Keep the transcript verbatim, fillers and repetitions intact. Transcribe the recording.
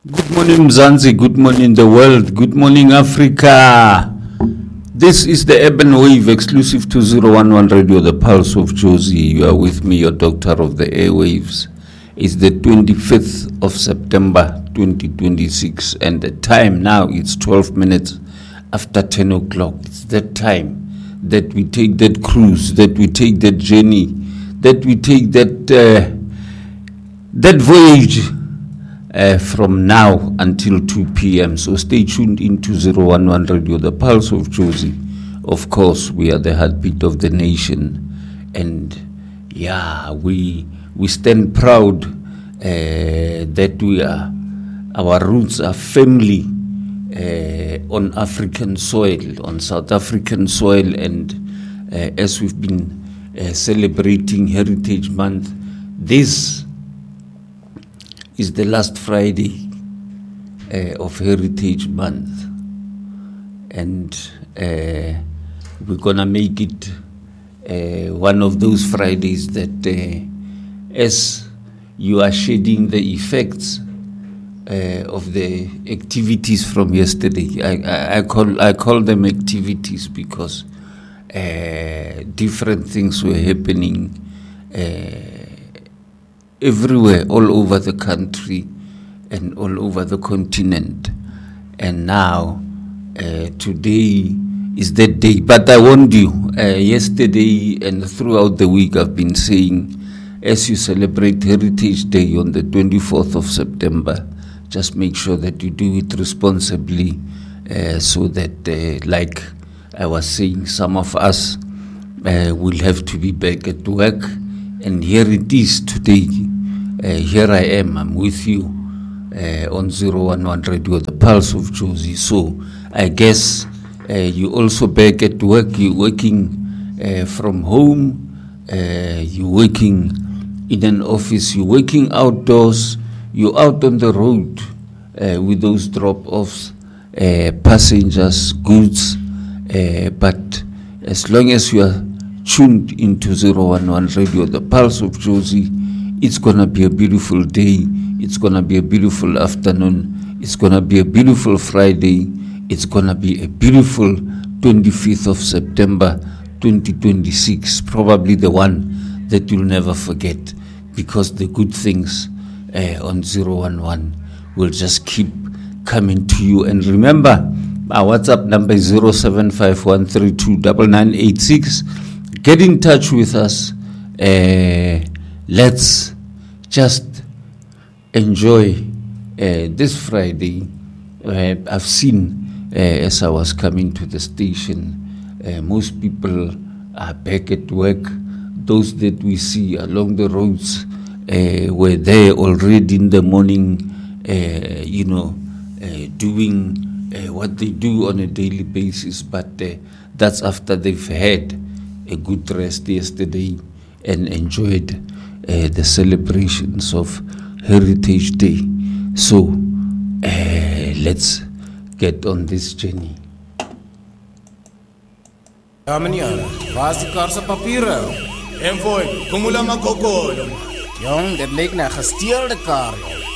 Good morning, Mzansi. Good morning, the world. Good morning, Africa. This is the Urban Wave exclusive to zero one one Radio, the Pulse of Jozi. You are with me, your doctor of the airwaves. It's the twenty-fifth of September, twenty twenty-six, and the time now is twelve minutes after ten o'clock. It's that time that we take that cruise, that we take that journey, that we take that uh, that voyage uh, from now until two p.m. So stay tuned into zero one one Radio, the Pulse of Jozi. Of course, we are the heartbeat of the nation, and yeah, we we stand proud uh, that we are, our roots are firmly uh, on African soil, on South African soil, and uh, as we've been uh, celebrating Heritage Month, this is the last Friday uh, of Heritage Month, and uh, we're gonna make it uh, one of those Fridays that uh, as you are shedding the effects uh, of the activities from yesterday, I, I, I call I call them activities because uh, different things were happening uh, everywhere, all over the country and all over the continent. And now, uh, today is that day. But I warned you, uh, yesterday and throughout the week I've been saying, as you celebrate Heritage Day on the twenty-fourth of September, just make sure that you do it responsibly, uh, so that, uh, like I was saying, some of us uh, will have to be back at work. And here it is today. Uh, here I am. I'm with you uh, on zero one one Radio, the Pulse of Jozi. So I guess uh, you also back at work. You're working uh, from home. Uh, you're working in an office. You're working outdoors. You're out on the road uh, with those drop-offs, uh, passengers, goods. Uh, but as long as you are tuned into zero one one Radio, the Pulse of Jozi, it's going to be a beautiful day. It's going to be a beautiful afternoon. It's going to be a beautiful Friday. It's going to be a beautiful twenty-fifth of September, twenty twenty-six. Probably the one that you'll never forget, because the good things uh, on zero one one will just keep coming to you. And remember, our WhatsApp number is zero seven five one three two nine nine eight six. Get in touch with us. Uh, let's just enjoy uh, this Friday. Uh, I've seen, uh, as I was coming to the station, uh, most people are back at work. Those that we see along the roads uh, were there already in the morning, uh, you know, uh, doing uh, what they do on a daily basis. But uh, that's after they've had a good rest yesterday and enjoyed uh, the celebrations of Heritage Day. So uh, let's get on this journey. Ja meneer, waar is die kaart se papiere? En boy, kom hulle maar kokol. Jong, dit lyk na gesteelde kaart.